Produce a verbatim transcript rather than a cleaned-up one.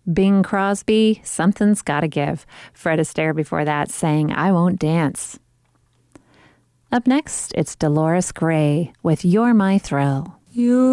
Bing Crosby, Something's Gotta Give. Fred Astaire before that saying, I Won't Dance. Up next, it's Dolores Gray with You're My Thrill. You